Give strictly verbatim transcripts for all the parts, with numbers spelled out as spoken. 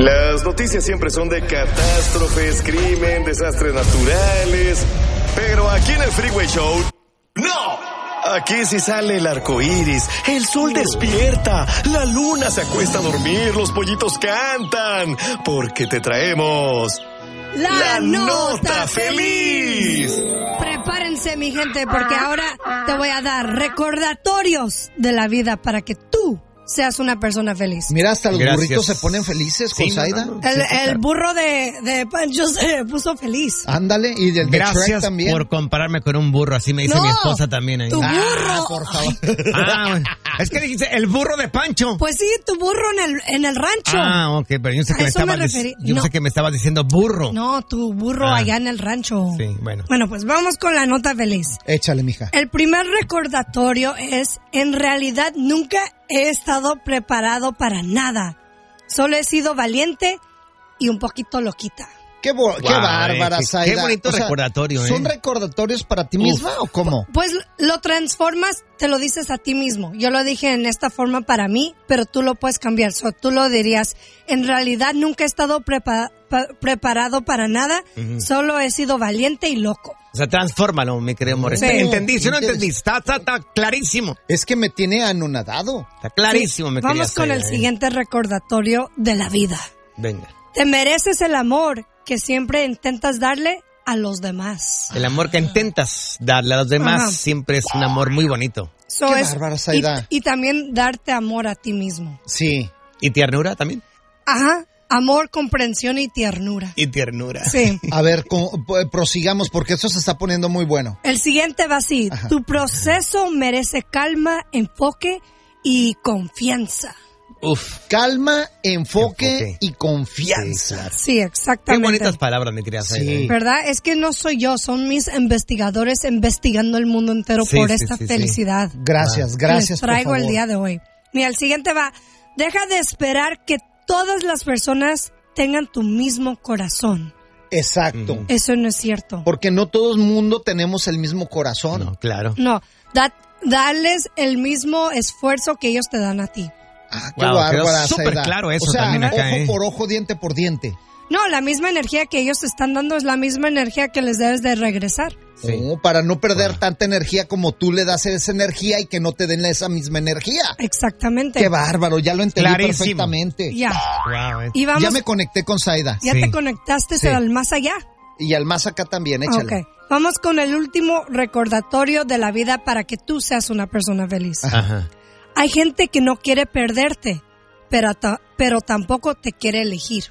Las noticias siempre son de catástrofes, crimen, desastres naturales. Pero aquí en el Freeway Show, ¡no! Aquí sí sale el arco iris, el sol despierta, la luna se acuesta a dormir, los pollitos cantan. Porque te traemos... La, ¡La nota, nota feliz! feliz. Prepárense, mi gente, porque ahora te voy a dar recordatorios de la vida para que tú seas una persona feliz. Mira, hasta los Gracias. burritos se ponen felices con Sí, Zaida. no, no, no. El, Sí, sí, el claro. burro de, de Pancho se puso feliz. Ándale, y del de Shrek Gracias también. por compararme con un burro, así me dice No, mi esposa también. Ahí. tu Ah, burro. por favor. ah, bueno. Es que dijiste el burro de Pancho. Pues sí, tu burro en el, en el rancho. Ah, ok, pero yo sé A que me eso me estabas referí. dic- yo No. sé que me estabas diciendo burro. No, tu burro Ah. allá en el rancho. Sí, bueno. Bueno, pues vamos con la nota feliz. Échale, mija. El primer recordatorio es, en realidad nunca he estado preparado para nada. Solo he sido valiente y un poquito loquita. Qué, bo- qué Guau, bárbara, eh, qué- Zaida. qué bonito recordatorio, ¿eh? ¿Son recordatorios para ti misma o cómo? Pues lo transformas, te lo dices a ti mismo. Yo lo dije en esta forma para mí, pero tú lo puedes cambiar. So, tú lo dirías, en realidad nunca he estado prepa- pa- preparado para nada, Ujú. solo he sido valiente y loco. O sea, transfórmalo, mi querido Morris. Sí. Entendí, si no Interes- entendí, está, está, está clarísimo. Es que me tiene anonadado. Está clarísimo, mi querida Vamos con Zaida, el ¿eh? siguiente recordatorio de la vida. Venga. Te mereces el amor que siempre intentas darle a los demás. El amor que intentas darle a los demás Ajá. siempre es un amor muy bonito. So Qué es- bárbara, y, Zaida. y también darte amor a ti mismo. Sí. ¿Y ternura también? Ajá, amor, comprensión y ternura. Y ternura. Sí. A ver, co- po- prosigamos porque eso se está poniendo muy bueno. El siguiente va así. Ajá. Tu proceso merece calma, enfoque y confianza. Uf. Calma, enfoque, Enfoque. y confianza. Sí, Qué exactamente. bonitas palabras, mi querida Zaida. Sí. ¿eh? ¿Verdad? Es que no soy yo, son mis investigadores investigando el mundo entero Sí, por sí, esta sí, sí. felicidad. Gracias, que gracias. les traigo por el favor. día de hoy. Mira, el siguiente va. Deja de esperar que todas las personas tengan tu mismo corazón. Exacto. Ujú. Eso no es cierto. Porque no todo el mundo tenemos el mismo corazón. No, claro. No, da, dales el mismo esfuerzo que ellos te dan a ti. Ah, qué Wow, quedó bárbara, súper Zaida. claro eso o sea, también acá, ojo ¿eh? por ojo, diente por diente. No, la misma energía que ellos te están dando es la misma energía que les debes de regresar. Sí. Oh, para no perder Wow. tanta energía como tú le das esa energía y que no te den esa misma energía. Exactamente. Qué bárbaro, ya lo entendí Clarísimo. perfectamente. Ya. Wow, eh. Y vamos, Ya me conecté con Zaida. ya Sí. te conectaste Sí. al más allá. Y al más acá también, échale. Ok. Vamos con el último recordatorio de la vida para que tú seas una persona feliz. Ajá. Hay gente que no quiere perderte, pero, ta- pero tampoco te quiere elegir.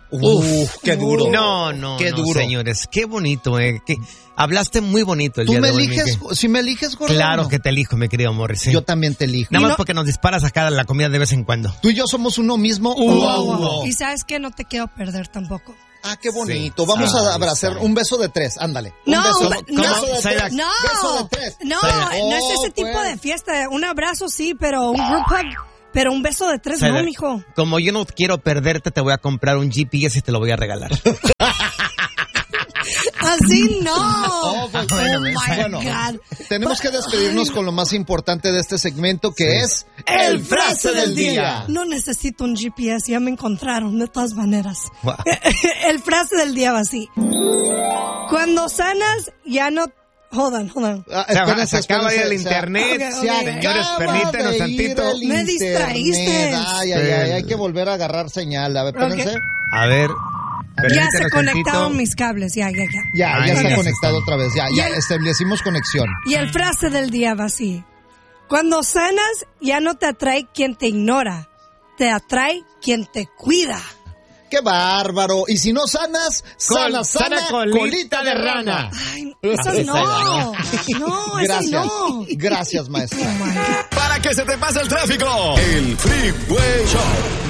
Uf, qué duro. No, no, Qué no, duro. señores. Qué bonito, eh. Que hablaste muy bonito el ¿Tú día me de hoy, eliges? Miguel. Si me eliges, gordo. Claro ¿no? que te elijo, mi querido Morris. sí. Yo también te elijo. Nada Y más no- porque nos disparas acá la comida de vez en cuando. Tú y yo somos uno mismo. Uh, uno a uh, uno. uh. Y sabes que no te quiero perder tampoco. Ah, qué bonito. Sí. Vamos Sí. a abrazar Sí. un beso de tres. Ándale. Un No, beso, ba- un no. beso de Zaida, tres. No, Beso de tres. no, Zaida. no es Oh, ese tipo pues. de fiesta. Un abrazo sí, pero un group hug, pero un beso de tres Zaida, no, mijo. Como yo no quiero perderte, te voy a comprar un G P S y te lo voy a regalar. Así no. Oh, pues, Oh bueno, my bueno. God. Tenemos que despedirnos con lo más importante de este segmento, que Sí. es el frase del día. No necesito un G P S, ya me encontraron de todas maneras. Wow. El frase del día va así. Cuando sanas, ya no... Hold on, hold on. Ah, Se, espérense, se acaba de ir el espérense, se- internet. Ok, ok. Se Señores, acaba permítanos de ir tantito. el Me internet. distraíste. Ay, ay, ay, hay que volver a agarrar señal. A ver, espérense. Ok. A ver. Ya se permítanos conectaron tantito. mis cables, ya, ya, ya. Ya, Ay, ya ya está se conectado está. otra vez. Ya, ya Ya. establecimos conexión. Y el frase del día va así. Cuando sanas, ya no te atrae quien te ignora, te atrae quien te cuida. ¡Qué bárbaro! Y si no sanas, sana, Col- sana, sana colita, colita de de rana. rana. Ay, esas no. No, esas Gracias. no. Gracias, maestra. Oh my God. Para que se te pase el tráfico, el Freeway Show